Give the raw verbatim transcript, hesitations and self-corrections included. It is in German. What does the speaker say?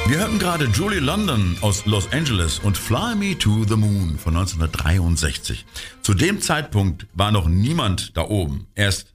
Wir hörten gerade Julie London aus Los Angeles und Fly Me to the Moon von neunzehnhundertdreiundsechzig. Zu dem Zeitpunkt war noch niemand da oben. Erst